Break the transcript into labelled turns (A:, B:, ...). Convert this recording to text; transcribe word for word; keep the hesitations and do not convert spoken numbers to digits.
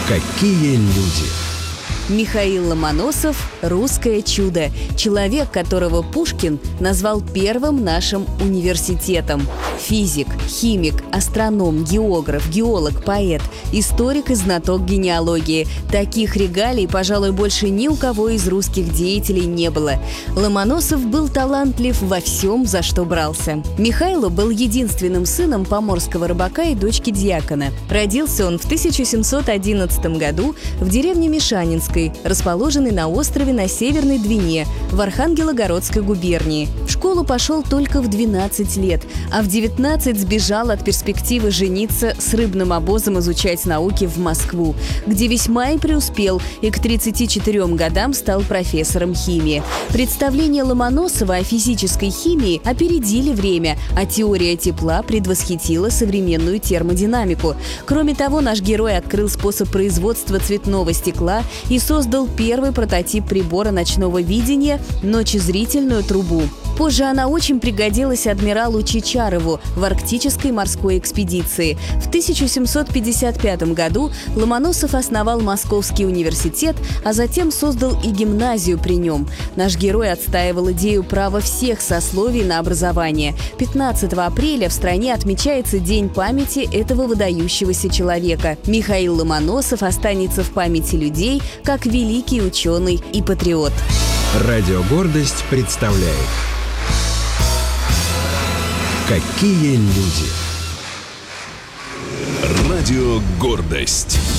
A: Какие люди!
B: Михаил Ломоносов – русское чудо. Человек, которого Пушкин назвал первым нашим университетом. Физик, химик, астроном, географ, геолог, поэт, историк и знаток генеалогии. Таких регалий, пожалуй, больше ни у кого из русских деятелей не было. Ломоносов был талантлив во всем, за что брался. Михаил был единственным сыном поморского рыбака и дочки дьякона. Родился он в тысяча семьсот одиннадцатом году в деревне Мишанинской, расположенной на острове на Северной Двине в Архангелогородской губернии. В школу пошел только в двенадцать лет, а в девятнадцать сбежал от перспективы жениться с рыбным обозом изучать науки в Москву, где весьма и преуспел, и к тридцати четырем годам стал профессором химии. Представления Ломоносова о физической химии опередили время, а теория тепла предвосхитила современную термодинамику. Кроме того, наш герой открыл способ производства цветного стекла и создал первый прототип прибора ночного видения – ночезрительную трубу. Позже она очень пригодилась адмиралу Чичарову в арктической морской экспедиции. В тысяча семьсот пятьдесят пятом году Ломоносов основал Московский университет, а затем создал и гимназию при нем. Наш герой отстаивал идею права всех сословий на образование. пятнадцатого апреля в стране отмечается День памяти этого выдающегося человека. Михаил Ломоносов останется в памяти людей как великий ученый и патриот.
A: Радио «Гордость» представляет «Какие люди!»
C: Радио «Гордость».